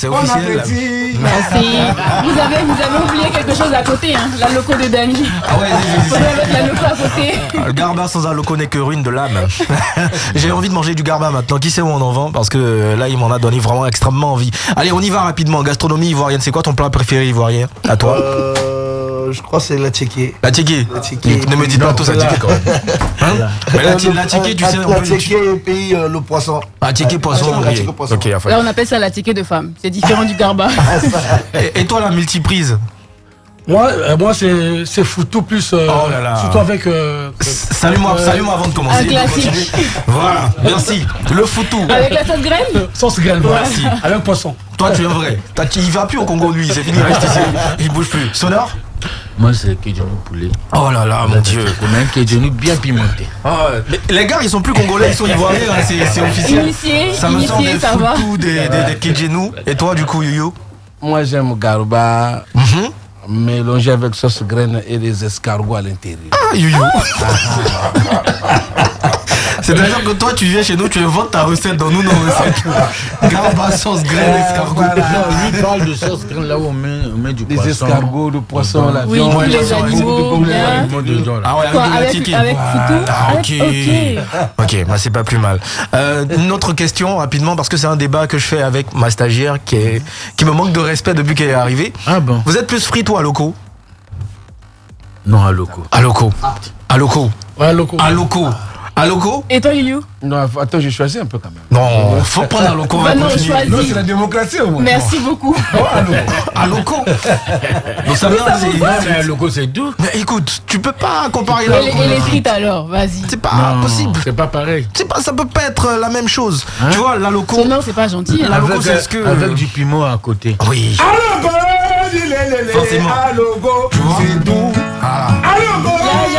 c'est Bon officiel. appétit. Merci. Vous avez oublié quelque chose à côté, hein, la loco de Danny. Ah ouais, Vous allez mettre la loco à côté. le garba sans un loco n'est que ruine de l'âme. J'ai envie de manger du garba maintenant. Qui sait où on en vend? Parce que là, il m'en a donné vraiment extrêmement envie. Allez, on y va rapidement. Gastronomie ivoirienne, c'est quoi ton plat préféré ivoirien? À toi? Je crois que c'est la tchéké. La tchéké. Ne me dites pas tout ça, tchéké quand même. Hein? Mais la tchéké, tu sais, on La peut. tchéké pays le poisson. La tchéké poisson. La tchéké poisson. Ok, enfin. Là, on appelle ça la ticket de femme. C'est différent du garba. Et toi, la multiprise? Moi c'est foutu plus. Oh là là. Surtout avec. Salue-moi avant de commencer. Un classique. Voilà, merci. Le foutou. Avec la sauce graine. Sauce graine, Merci. avec poisson. Toi, tu es vrai. Il va plus au Congo, lui. C'est fini, il reste ici. Il bouge plus. Sonore? Moi, c'est Kedjonou poulet. Oh là là, mon Dieu. On a un Kedjonou bien pimenté. Ah ouais. Mais les gars, ils sont plus congolais, ils sont ivoiriens, hein, c'est officiel. Initié, Ça me semble des ça va. foutous, des Kedjenou. Et toi, du coup, Yoyo? Moi, j'aime garba mélangé avec sauce graine et des escargots à l'intérieur. Ah, Yoyo. C'est-à-dire que toi, tu viens chez nous, tu inventes ta recette dans nos recettes. Garba, sauce, graine, escargot. Non, lui parle de sauce graine là où on met du poisson. Des escargots, du poisson, la Oui, viande. tous les animaux, bien. Ah ouais, Quoi, avec de la avec tiki. foutou. Ah, ok. Ok, bah c'est pas plus mal. Une autre question rapidement parce que c'est un débat que je fais avec ma stagiaire qui me manque de respect depuis qu'elle est arrivée. Ah bon? Vous êtes plus frite ou à loco? Non, à loco. À loco. À loco. Ouais, loco. À loco. À loco? Et toi, Youyou? Non, attends, j'ai choisi un peu quand même. Non, faut prendre un loco. On va Bah non, continuer. Non, c'est choisis. la démocratie au moins. Merci beaucoup. À loco. Donc ça veut dire, Mais à loco, c'est doux. mais écoute, tu peux pas comparer la loco. Et les frites alors, vas-y. C'est pas possible. C'est pas pareil. C'est pas, ça peut pas être la même chose. Tu vois, la loco. Non, c'est pas gentil. La Hein. loco, c'est ce que. Avec du piment à côté. Oui. Forcément. Tu vois? C'est tout.